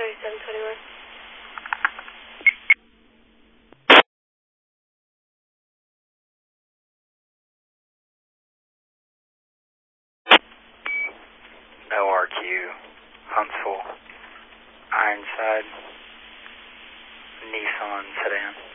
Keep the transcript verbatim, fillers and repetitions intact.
thirty-seven twenty-one. O R Q, Huntsville, Ironside, Nissan sedan.